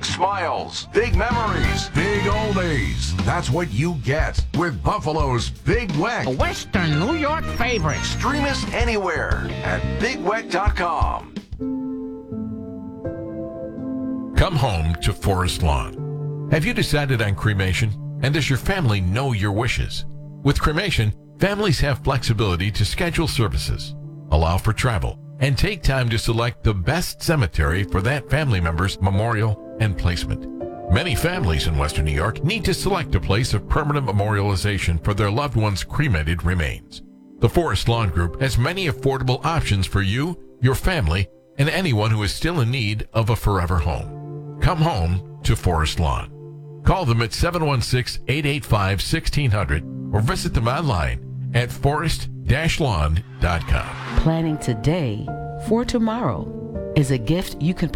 Big smiles, big memories, big oldies. That's what you get with Buffalo's Big Weck. A Western New York favorite. Stream us anywhere at BigWeck.com. Come home to Forest Lawn. Have you decided on cremation? And does your family know your wishes? With cremation, families have flexibility to schedule services, allow for travel, and take time to select the best cemetery for that family member's memorial and placement. Many families in Western New York need to select a place of permanent memorialization for their loved one's cremated remains. The Forest Lawn Group has many affordable options for you, your family, and anyone who is still in need of a forever home. Come home to Forest Lawn. Call them at 716-885-1600 or visit them online at forest-lawn.com. Planning today for tomorrow is a gift you can